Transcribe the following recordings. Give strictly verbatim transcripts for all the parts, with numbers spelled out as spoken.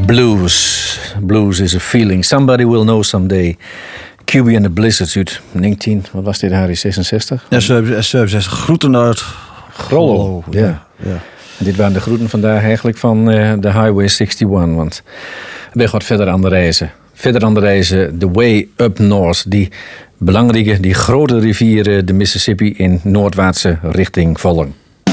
Blues. Blues is a feeling. Somebody will know someday. Q B and the Blizzards uit negentien, wat was dit, Harry? zesenzestig? Ja, zevenenzestig. Groeten uit Grollo. Ja. Ja. Ja. En dit waren de groeten vandaag eigenlijk van uh, de Highway eenenzestig. Want we gaan verder aan de reizen. Verder aan de reizen, the way up north. Die belangrijke, die grote rivier, de Mississippi, in noordwaartse richting volgen.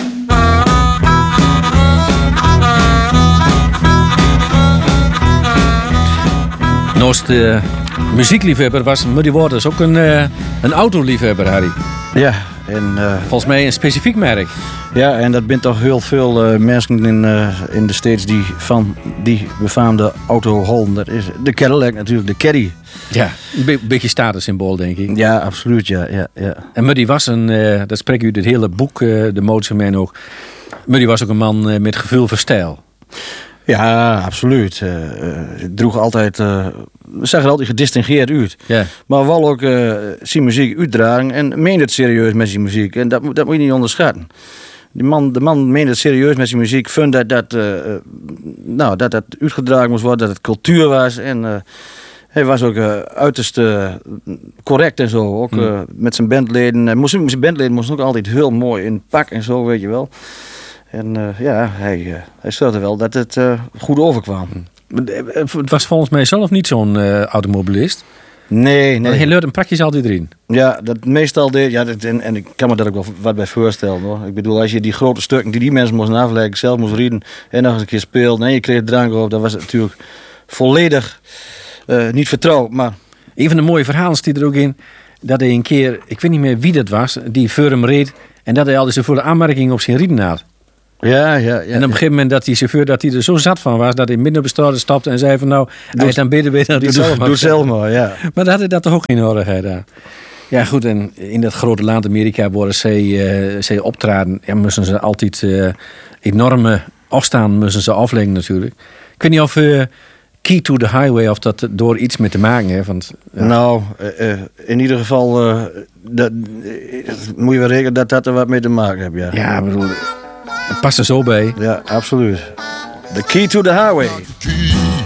Naast de muziekliefhebber was Muddy Waters ook een, uh, een autoliefhebber, Harry. Ja, en uh, volgens mij een specifiek merk. Ja, en dat bent toch heel veel uh, mensen in, uh, in de States die van die befaamde auto houden. Dat is de Cadillac natuurlijk, de Caddy. Ja, een be- beetje statussymbool, denk ik. Ja, absoluut, ja. ja, ja. En Muddy was een, uh, dat spreekt u het hele boek, uh, de Motorman ook. Muddy was ook een man uh, met gevoel voor stijl. Ja, absoluut. Uh, uh, droeg altijd, uh, we zeggen altijd gedistingeerd uit. Ja. Maar wel ook uh, zijn muziek uitdragen en meent het serieus met zijn muziek. En dat, dat moet je niet onderschatten. Die man, de man meent het serieus met zijn muziek. Vond dat dat, uh, nou, dat dat uitgedragen moest worden, dat het cultuur was. En uh, hij was ook uh, uiterst uh, correct en zo. Ook uh, hmm. met zijn bandleden. Uh, moest, zijn bandleden moesten ook altijd heel mooi in pak en zo, weet je wel. En uh, ja, hij, uh, hij zorgde wel dat het uh, goed overkwam. Het was volgens mij zelf niet zo'n uh, automobilist. Nee, nee. Hij leurde een pakjes altijd erin. Ja, dat meestal deed. Ja, dat, en, en ik kan me daar ook wel wat bij voorstellen, hoor. Ik bedoel, als je die grote stukken die die mensen moesten afleggen, zelf moest rijden en nog eens een keer speelde en je kreeg drank op, dan was het natuurlijk volledig uh, niet vertrouwd. Maar een van de mooie verhalen stiet er ook in dat hij een keer, ik weet niet meer wie dat was, die voor hem reed en dat hij al zoveel aanmerkingen op zijn rieden had. Ja, ja, ja. En op een gegeven moment dat die chauffeur dat hij er zo zat van was dat hij midden op de straat stapte en zei van nou, hij is dan beter beter dan doe, zelf. Doe, doe zelf maar, ja. Maar dat had hij dat toch ook geen nodigheid aan. Ja goed, en in dat grote land Amerika worden ze, uh, ze optraden, ja, moesten ze altijd uh, enorme afstaan moesten ze afleggen natuurlijk. Ik weet niet of uh, Key to the Highway of dat door iets mee te maken heeft. Want, ja. Nou, uh, uh, in ieder geval uh, dat, uh, moet je wel rekenen dat dat er wat mee te maken heeft, ja. Ja, bedoel, het past er zo bij. Ja, absoluut. The Key to the Highway.